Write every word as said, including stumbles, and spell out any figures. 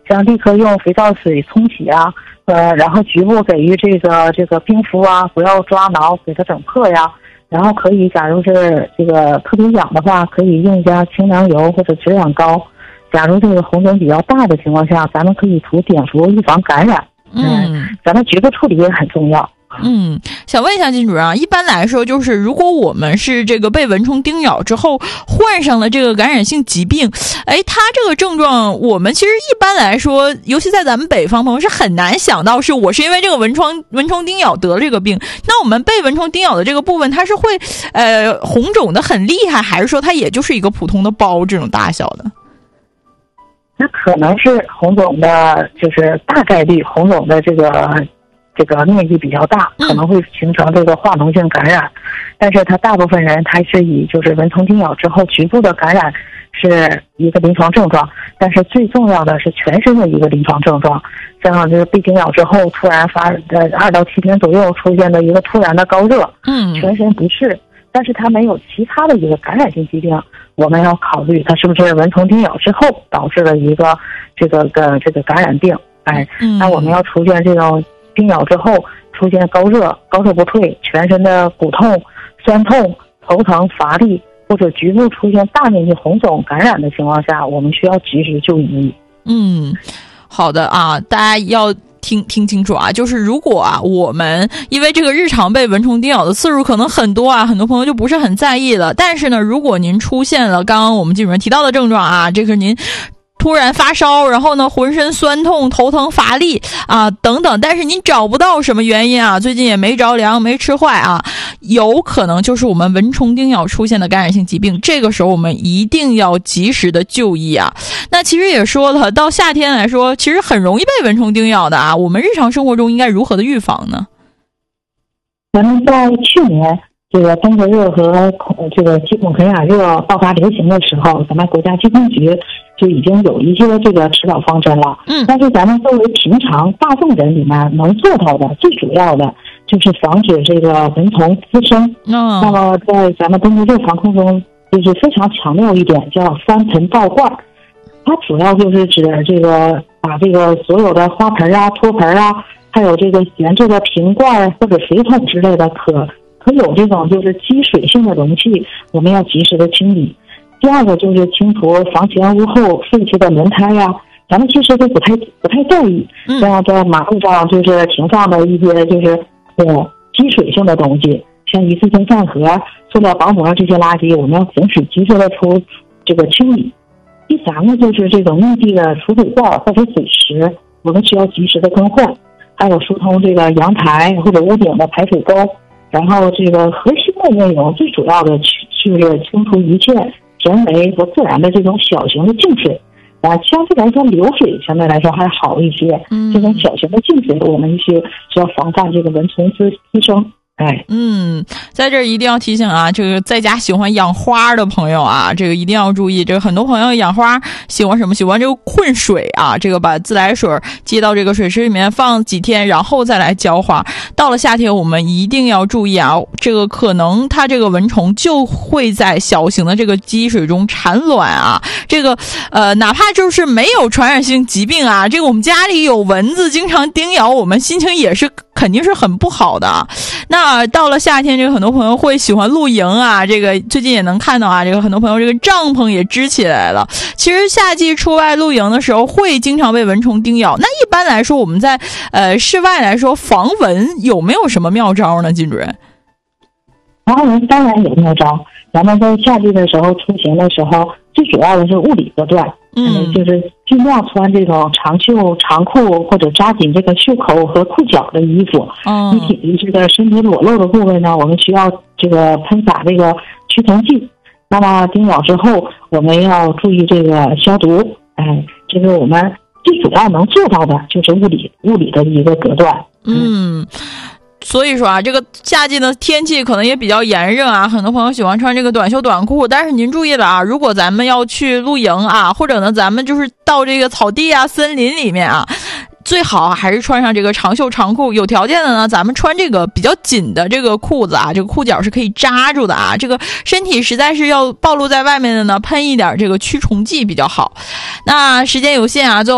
像立刻用肥皂水冲洗啊，呃，然后局部给予这个这个冰敷啊，不要抓挠，给它整破呀。然后可以，假如是这个特别痒的话，可以用一下清凉油或者止痒膏。假如这个红肿比较大的情况下，咱们可以涂碘伏预防感染。嗯，咱们局部处理也很重要。 嗯，想问一下金主任啊，一般来说就是如果我们是这个被蚊虫叮咬之后患上了这个感染性疾病，哎，它这个症状我们其实一般来说，尤其在咱们北方朋友是很难想到是我是因为这个蚊虫蚊虫叮咬得了这个病。那我们被蚊虫叮咬的这个部分，它是会呃红肿的很厉害，还是说它也就是一个普通的包这种大小的？ 那可能是红肿的，就是大概率红肿的这个这个面积比较大，可能会形成这个化脓性感染。但是它大部分人他是以就是蚊虫叮咬之后局部的感染是一个临床症状，但是最重要的是全身的一个临床症状。像就是被叮咬之后突然发呃二到七天左右出现的一个突然的高热，嗯，全身不适，但是它没有其他的一个感染性疾病，我们要考虑它是不是蚊虫叮咬之后导致了一个这个个这个感染病。哎，那我们要出现这种叮咬之后出现高热、高热不退、全身的骨痛、酸痛、头疼、乏力，或者局部出现大面积红肿感染的情况下，我们需要及时就医。 嗯，好的啊，大家要听听清楚啊，就是如果啊我们因为这个日常被蚊虫叮咬的次数可能很多啊，很多朋友就不是很在意了。但是呢，如果您出现了刚刚我们金主任提到的症状啊，这个您突然发烧，然后呢浑身酸痛、头疼、乏力啊等等，但是您找不到什么原因啊，最近也没着凉、没吃坏啊，有可能就是我们蚊虫叮咬出现的感染性疾病。这个时候我们一定要及时的就医啊。那其实也说了，到夏天来说，其实很容易被蚊虫叮咬的啊，我们日常生活中应该如何的预防呢？ 咱们在去年这个登革热和这个鸡孔肯雅热爆发流行的时候，咱们国家疾控局就已经有一些这个指导方针了。嗯，但是咱们作为平常大众人里面能做到的最主要的就是防止这个蚊虫滋生。嗯，那么在咱们登革热防控中，就是非常强调一点，叫三盆倒罐。它主要就是指这个把这个所有的花盆啊、托盆啊，还有这个闲置的瓶罐或者水桶之类的可可有这种就是积水性的容器，我们要及时的清理。第二个就是清除房前屋后废弃的轮胎呀、啊，咱们其实都不太不太在意，像在马路上就是停放的一些就是呃积水性的东西，像一次性饭盒、塑料薄膜这些垃圾，我们要尽使及时的出这个清理。第三个就是这种密闭的储水罐或者水池，我们需要及时的更换，还有疏通这个阳台或者屋顶的排水沟。然后这个核心的内容最主要的就是清除一切人为和自然的这种小型的净水啊，相对来说流水相对来说还好一些。嗯，这种小型的净水我们需需要防范这个蚊虫滋滋生。哎， 嗯，在这儿一定要提醒啊，这个在家喜欢养花的朋友啊，这个一定要注意。这个很多朋友养花喜欢什么？喜欢这个困水啊，这个把自来水接到这个水池里面放几天，然后再来浇花。到了夏天，我们一定要注意啊，这个可能它这个蚊虫就会在小型的这个积水中产卵啊。这个呃，哪怕就是没有传染性疾病啊，这个我们家里有蚊子经常叮咬，我们心情也是肯定是很不好的啊。那到了夏天，这个很多朋友会喜欢露营啊，这个最近也能看到啊，这个很多朋友这个帐篷也支起来了。其实夏季出外露营的时候会经常被蚊虫叮咬，那一般来说我们在呃室外来说防蚊有没有什么妙招呢？金主任？ 防蚊当然有妙招，咱们在夏季的时候出行的时候，最主要的是物理隔断。嗯，就是尽量穿这种长袖长裤或者扎紧这个袖口和裤脚的衣服。嗯，一体的这个身体裸露的部位呢，我们需要这个喷洒这个驱虫剂。那么叮咬之后，我们要注意这个消毒。哎，这个我们最主要能做到的就是物理物理的一个隔断。 嗯。所以说啊，这个夏季的天气可能也比较炎热啊，很多朋友喜欢穿这个短袖短裤，但是您注意了啊，如果咱们要去露营啊，或者呢咱们就是到这个草地啊、森林里面啊，最好还是穿上这个长袖长裤，有条件的呢咱们穿这个比较紧的这个裤子啊，这个裤脚是可以扎住的啊，这个身体实在是要暴露在外面的呢，喷一点这个驱虫剂比较好。那时间有限啊，最后